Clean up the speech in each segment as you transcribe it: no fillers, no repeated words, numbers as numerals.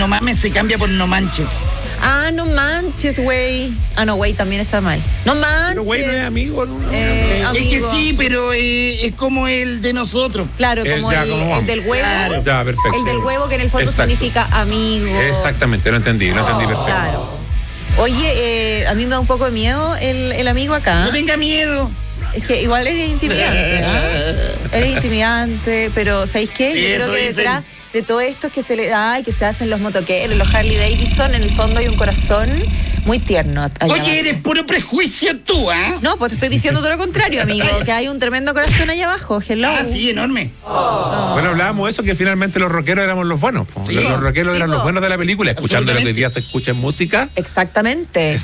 no mames se cambia por no manches. Ah, no manches, güey. Ah, no, güey, también está mal. No manches. Pero güey no es amigo, ¿no? Es que sí, pero es como el de nosotros. Claro, como el del huevo. Claro. Ya, perfecto. El del huevo que en el fondo significa amigo. Exactamente, lo entendí perfecto. Claro. Oye, a mí me da un poco de miedo el amigo acá. No tenga miedo. Es que igual eres intimidante, ¿ah? Eres intimidante, pero ¿sabéis qué? Yo creo que detrás de todo esto que se le da y que se hacen los motoqueros, los Harley Davidson, en el fondo hay un corazón muy tierno. Oye, eres puro prejuicio tú, ¿ah? No, pues te estoy diciendo todo lo contrario, amigo, que hay un tremendo corazón allá abajo. Hello. Ah, sí, enorme. Bueno, hablábamos de eso, que finalmente los rockeros éramos los buenos. Sí. Los rockeros eran los buenos de la película, escuchando lo que hoy día se escucha en música. Exactamente.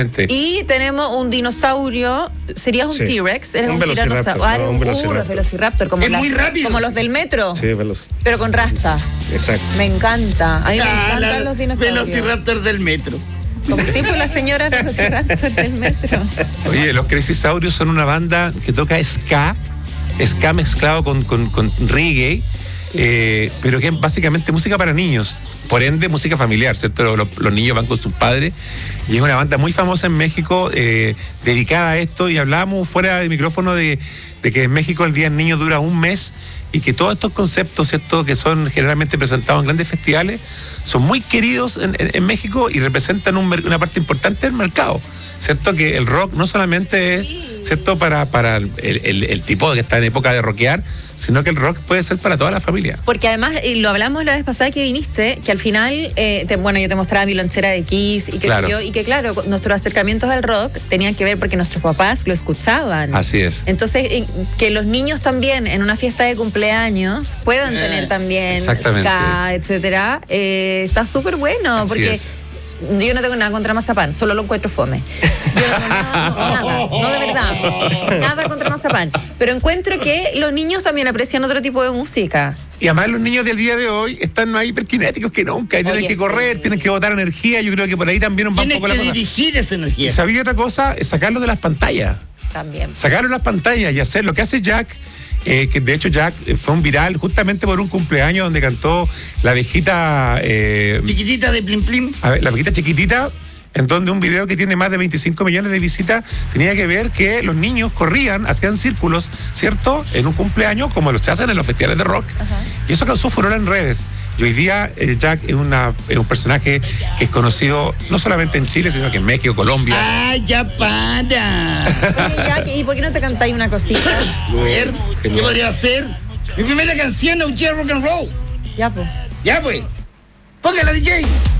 Y tenemos un dinosaurio, serías un T-Rex, eres un tiranosaurio. Un velociraptor, como es muy rápido. Como los del metro. Sí, veloz. Pero con rastas. Exacto. Me encanta. A mí me encantan los dinosaurios. Velociraptor del metro. Como siempre las señoras de los velociraptor del metro. Oye, los Crazysaurios son una banda que toca ska mezclado con reggae, pero que es básicamente música para niños, por ende música familiar, ¿cierto? Los niños van con sus padres y es una banda muy famosa en México dedicada a esto, y hablábamos fuera del micrófono de que en México el Día del Niño dura un mes y que todos estos conceptos, ¿cierto?, que son generalmente presentados en grandes festivales, son muy queridos en México y representan una parte importante del mercado, ¿cierto? Que el rock no solamente es, ¿cierto?, para el tipo que está en época de rockear, sino que el rock puede ser para toda la familia. Porque además, lo hablamos la vez pasada que viniste, que al final, yo te mostraba mi lonchera de Kiss y que claro, nuestros acercamientos al rock tenían que ver porque nuestros papás lo escuchaban. Así es. Entonces, que los niños también en una fiesta de cumpleaños puedan tener también ska, etcétera, está súper bueno. Así porque es. Yo no tengo nada contra mazapán, solo lo encuentro fome. Yo no tengo nada, no, de verdad, nada contra mazapán. Pero encuentro que los niños también aprecian otro tipo de música. Y además los niños del día de hoy están más hiperkinéticos que nunca, y tienen que correr, tienen que botar energía. Yo creo que por ahí también nos va un poco la cosa. Tienen que dirigir esa energía. Y sabía otra cosa, es sacarlo de las pantallas. También. Sacarlo de las pantallas y hacer lo que hace Jack. Que de hecho Jack fue un viral justamente por un cumpleaños donde cantó la viejita chiquitita de Plim Plim. A ver, la viejita chiquitita, en donde un video que tiene más de 25 millones de visitas tenía que ver que los niños corrían, hacían círculos, ¿cierto?, en un cumpleaños como los se hacen en los festivales de rock. Ajá. Y eso causó furor en redes. Y hoy día Jack es un personaje que es conocido no solamente en Chile, sino que en México, Colombia. ¡Ay, ya para! Oye, Jack, ¿y por qué no te cantáis una cosita? A ver, ¿qué podría hacer? Mi primera canción, OG Rock and Roll. Ya, pues. Ya, pues. Póngala, DJ.